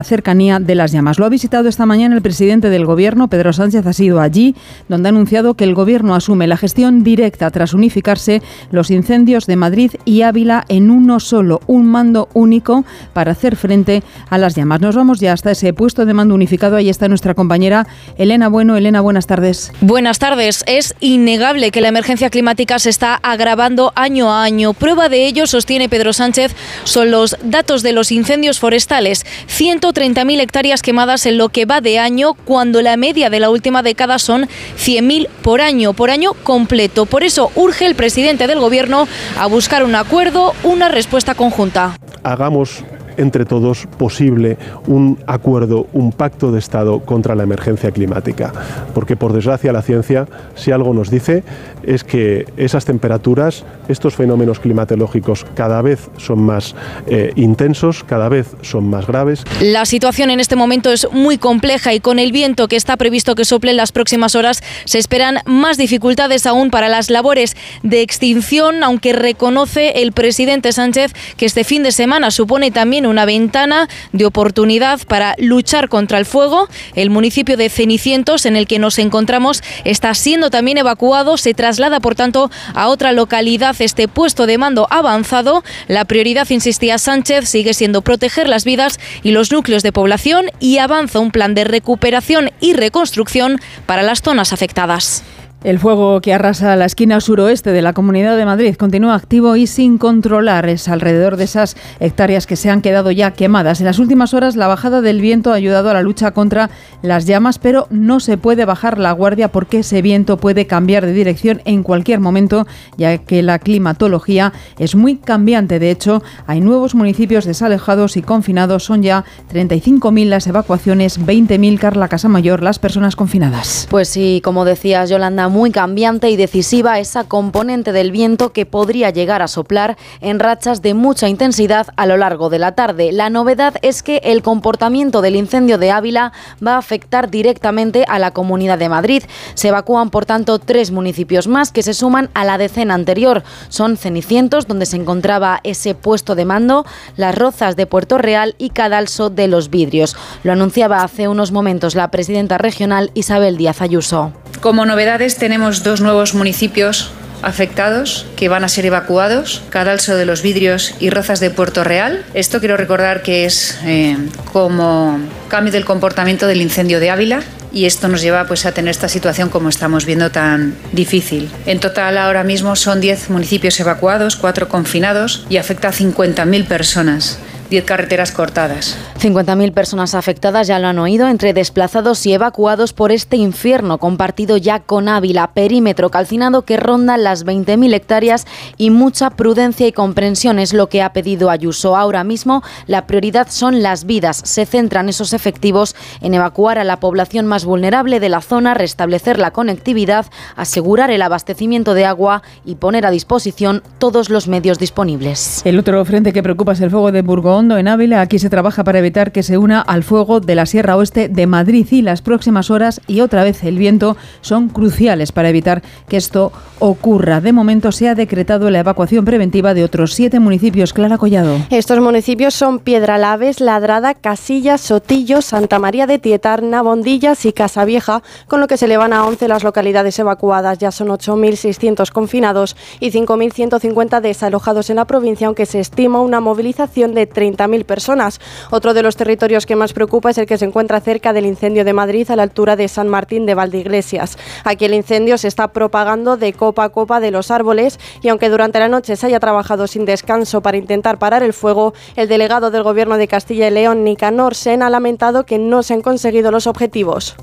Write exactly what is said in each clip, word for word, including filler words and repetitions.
cercanía de las llamas. Lo ha visitado esta mañana el presidente del Gobierno, Pedro Sánchez, ha sido allí donde ha anunciado que el Gobierno asume la gestión directa tras unificarse los incendios de Madrid y Ávila en uno solo, un mando único para hacer frente a las llamas. Nos vamos ya hasta ese puesto de mando unificado. Ahí está nuestra compañera Elena Bueno. Elena, buenas tardes. Buenas tardes. Es innegable que la emergencia climática se está agravando año a año. Prueba de ello, sostiene Pedro Sánchez, son los datos de los incendios forestales. ciento treinta mil hectáreas quemadas en lo que va de año, cuando la media de la última década son cien mil por año, por año completo. Por eso urge el presidente del Gobierno a buscar un acuerdo, una respuesta conjunta. Hagamos entre todos posible un acuerdo, un pacto de Estado contra la emergencia climática, porque por desgracia la ciencia, si algo nos dice, es que esas temperaturas, estos fenómenos climatológicos cada vez son más eh, intensos, cada vez son más graves. La situación en este momento es muy compleja y con el viento que está previsto que sople en las próximas horas se esperan más dificultades aún para las labores de extinción, aunque reconoce el presidente Sánchez que este fin de semana supone también una ventana de oportunidad para luchar contra el fuego. El municipio de Cenicientos, en el que nos encontramos, está siendo también evacuado. Se traslada, por tanto, a otra localidad este puesto de mando avanzado. La prioridad, insistía Sánchez, sigue siendo proteger las vidas y los núcleos de población, y avanza un plan de recuperación y reconstrucción para las zonas afectadas. El fuego que arrasa la esquina suroeste de la Comunidad de Madrid continúa activo y sin controlar. Es alrededor de esas hectáreas que se han quedado ya quemadas. En las últimas horas, la bajada del viento ha ayudado a la lucha contra las llamas, pero no se puede bajar la guardia porque ese viento puede cambiar de dirección en cualquier momento, ya que la climatología es muy cambiante. De hecho, hay nuevos municipios desalojados y confinados. Son ya treinta y cinco mil las evacuaciones, veinte mil, Carla Casamayor, las personas confinadas. Pues sí, como decías, Yolanda, muy cambiante y decisiva esa componente del viento que podría llegar a soplar en rachas de mucha intensidad a lo largo de la tarde. La novedad es que el comportamiento del incendio de Ávila va a afectar directamente a la Comunidad de Madrid. Se evacúan, por tanto, tres municipios más que se suman a la decena anterior. Son Cenicientos, donde se encontraba ese puesto de mando, Las Rozas de Puerto Real y Cadalso de los Vidrios. Lo anunciaba hace unos momentos la presidenta regional Isabel Díaz Ayuso. Como novedades tenemos dos nuevos municipios afectados que van a ser evacuados, Cadalso de los Vidrios y Rozas de Puerto Real. Esto quiero recordar que es eh, como cambio del comportamiento del incendio de Ávila, y esto nos lleva pues a tener esta situación como estamos viendo tan difícil. En total ahora mismo son diez municipios evacuados, cuatro confinados, y afecta a cincuenta mil personas. diez carreteras cortadas. cincuenta mil personas afectadas, ya lo han oído, entre desplazados y evacuados por este infierno compartido ya con Ávila. Perímetro calcinado que ronda las veinte mil hectáreas y mucha prudencia y comprensión es lo que ha pedido Ayuso. Ahora mismo la prioridad son las vidas. Se centran esos efectivos en evacuar a la población más vulnerable de la zona, restablecer la conectividad, asegurar el abastecimiento de agua y poner a disposición todos los medios disponibles. El otro frente que preocupa es el fuego de Burgos en Ávila. Aquí se trabaja para evitar que se una al fuego de la Sierra Oeste de Madrid, y las próximas horas y otra vez el viento son cruciales para evitar que esto ocurra. De momento se ha decretado la evacuación preventiva de otros siete municipios. Clara Collado. Estos municipios son Piedralaves, Ladrada, Casillas, Sotillo, Santa María de Tietar, Navondillas y Casavieja, con lo que se elevan a once las localidades evacuadas. Ya son ocho mil seiscientos confinados y cinco mil ciento cincuenta desalojados en la provincia, aunque se estima una movilización de treinta mil personas. Otro de los territorios que más preocupa es el que se encuentra cerca del incendio de Madrid, a la altura de San Martín de Valdeiglesias. Aquí el incendio se está propagando de copa a copa de los árboles, y aunque durante la noche se haya trabajado sin descanso para intentar parar el fuego, el delegado del Gobierno de Castilla y León, Nicanor Sen, ha lamentado que no se han conseguido los objetivos.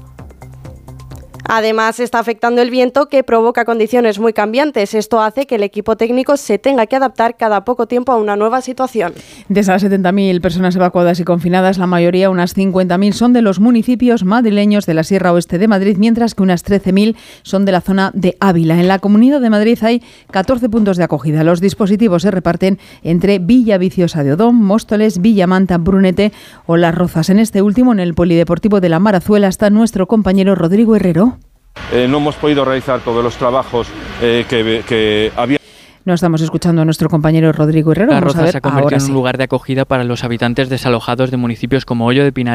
Además, está afectando el viento, que provoca condiciones muy cambiantes. Esto hace que el equipo técnico se tenga que adaptar cada poco tiempo a una nueva situación. De esas setenta mil personas evacuadas y confinadas, la mayoría, unas cincuenta mil, son de los municipios madrileños de la Sierra Oeste de Madrid, mientras que unas trece mil son de la zona de Ávila. En la Comunidad de Madrid hay catorce puntos de acogida. Los dispositivos se reparten entre Villaviciosa de Odón, Móstoles, Villamanta, Brunete o Las Rozas. En este último, en el Polideportivo de la Marazuela, está nuestro compañero Rodrigo Herrero. Eh, no hemos podido realizar todos los trabajos eh, que, que había. No estamos escuchando a nuestro compañero Rodrigo Herrero. Las Rozas se ha convertido en un sí. lugar de acogida para los habitantes desalojados de municipios como Hoyo de Pinar